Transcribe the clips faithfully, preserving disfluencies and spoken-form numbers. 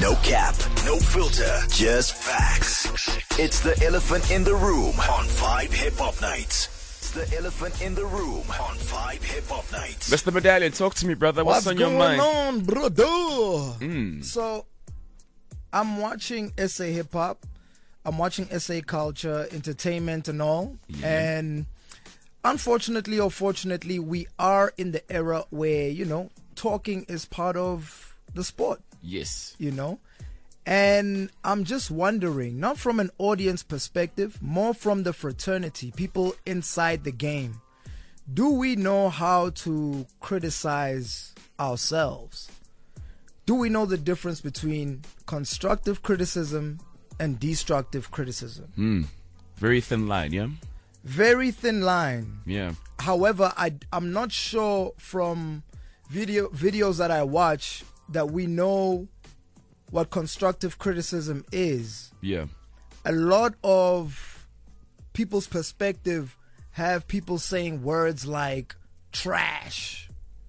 No cap, no filter, just facts. It's the elephant in the room on Vibe Hip Hop Nights. It's the elephant in the room on Vibe Hip Hop Nights. Mister Medallion, talk to me, brother. What's, What's on your mind? What's going on, brother? Mm. So, I'm watching S A hip hop. I'm watching S A culture, entertainment, and all. Yeah. And unfortunately or fortunately, we are in the era where, you know, talking is part of the sport. Yes. You know, and I'm just wondering, not from an audience perspective, more from the fraternity, people inside the game. Do we know how to criticize ourselves? Do we know the difference between constructive criticism and destructive criticism? Mm. Very thin line, yeah? Very thin line. Yeah. However, I, I'm not sure from video videos that I watch that we know what constructive criticism is. Yeah. A lot of people's perspective have people saying words like trash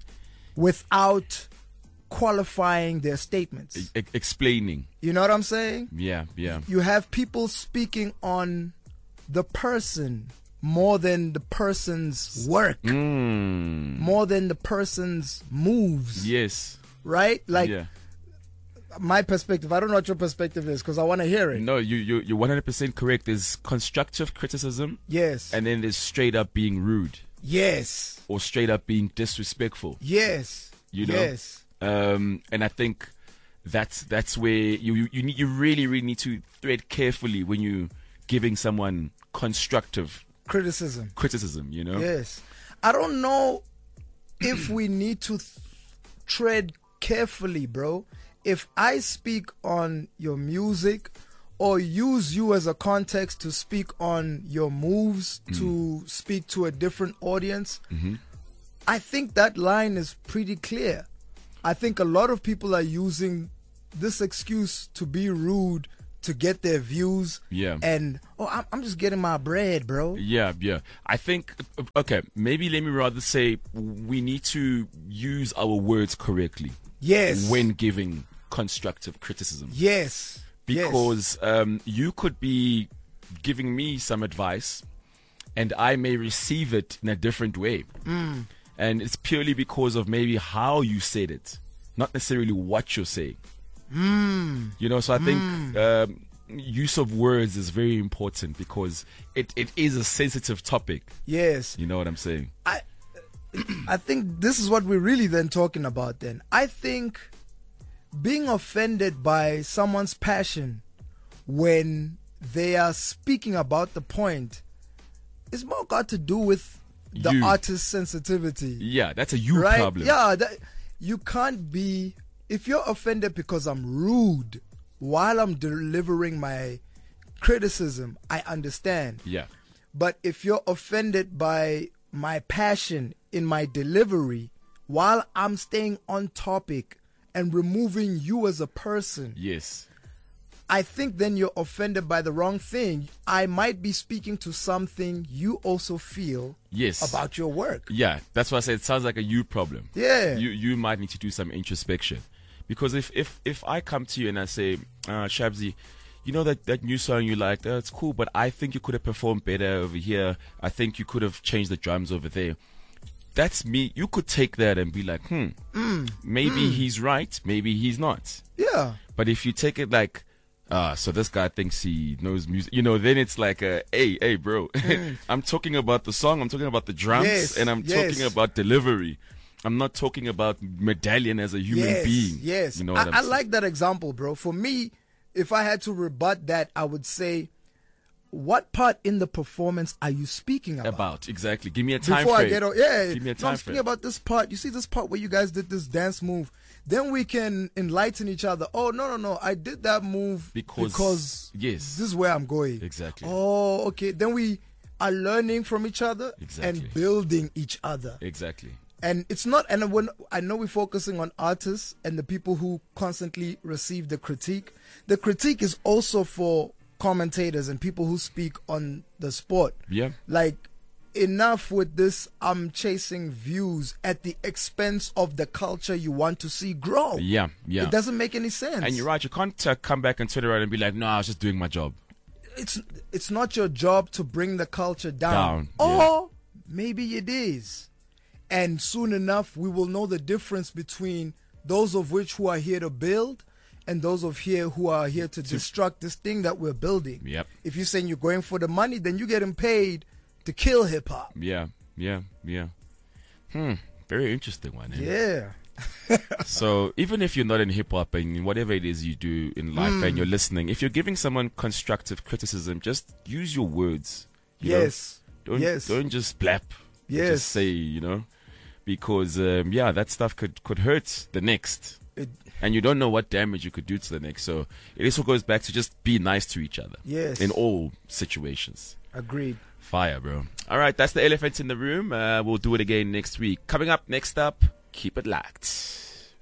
without qualifying their statements. E- explaining. You know what I'm saying? Yeah, yeah. You have people speaking on the person more than the person's work, Mm. more than the person's moves. Yes. Right? Like, yeah. my perspective, I don't know what your perspective is because I want to hear it. No, you, you, you're one hundred percent correct. There's constructive criticism. Yes. And then there's straight up being rude. Yes. Or straight up being disrespectful. Yes. You know? Yes. Um, and I think that's that's where you, you, you, need, you really, really need to thread carefully when you're giving someone constructive Criticism. criticism, you know? Yes. I don't know if we need to th- tread carefully, bro. If I speak on your music or use you as a context to speak on your moves, mm. to speak to a different audience, mm-hmm. I think that line is pretty clear. I think a lot of people are using this excuse to be rude to get their views. Yeah. And, oh, I'm, I'm just getting my bread, bro. Yeah, yeah. I think, okay, maybe let me rather say we need to use our words correctly. Yes. When giving constructive criticism. Yes. Because yes. Um, you could be giving me some advice and I may receive it in a different way. Mm. And it's purely because of maybe how you said it, not necessarily what you're saying. Mm. You know, so I think mm. um, use of words is very important because it, it is a sensitive topic. Yes. You know what I'm saying? I I think this is what we're really then talking about then. I think being offended by someone's passion when they are speaking about the point is more got to do with the you. artist's sensitivity. Yeah, that's a you right? problem. Yeah, that, you can't be... If you're offended because I'm rude while I'm delivering my criticism, I understand. Yeah. But if you're offended by my passion in my delivery while I'm staying on topic and removing you as a person, yes, I think then you're offended by the wrong thing. I might be speaking to something you also feel yes. about your work. Yeah, that's why I said it sounds like a you problem. Yeah. You you might need to do some introspection. Because if, if, if I come to you and I say, uh, Shabzi, you know that, that new song you liked, uh, it's cool, but I think you could have performed better over here. I think you could have changed the drums over there. That's me. You could take that and be like, hmm, mm. maybe mm. he's right, maybe he's not. Yeah. But if you take it like, ah, so this guy thinks he knows music, you know, then it's like, a, hey, hey, bro, mm. I'm talking about the song, I'm talking about the drums, yes. and I'm yes. talking about delivery. I'm not talking about Medallion as a human yes, being. Yes, you know I, what I'm I saying? like that example, bro. For me, if I had to rebut that, I would say, what part in the performance are you speaking about? About, exactly. Give me a time Before frame. I get on, yeah. Give me a no, time I'm frame. speaking about this part. You see this part where you guys did this dance move. Then we can enlighten each other. Oh, no, no, no. I did that move because, because yes. this is where I'm going. Exactly. Oh, okay. Then we are learning from each other exactly. and building each other. Exactly. And it's not, and when I know we're focusing on artists and the people who constantly receive the critique. The critique is also for commentators and people who speak on the sport. Yeah. Like, enough with this I'm chasing views at the expense of the culture you want to see grow. Yeah, yeah. It doesn't make any sense. And you're right. You can't uh, come back and turn around and be like, no, I was just doing my job. It's it's not your job to bring the culture down. Down, Or yeah. maybe it is. And soon enough, we will know the difference between those of which who are here to build and those of here who are here to destruct this thing that we're building. Yep. If you're saying you're going for the money, then you're getting paid to kill hip hop. Yeah, yeah, yeah. Hmm. Very interesting one. Eh? Yeah. So even if you're not in hip hop and whatever it is you do in life Mm. and you're listening, if you're giving someone constructive criticism, just use your words. You know? Yes. Don't Yes. don't just blap. Yes. Just say, you know, because um, yeah, that stuff could could hurt the next, It, and you don't know what damage you could do to the next. So it also goes back to just be nice to each other. yes. In all situations. Agreed. Fire, bro. All right, that's the elephant in the room. Uh, we'll do it again next week. Coming up, next up, keep it locked.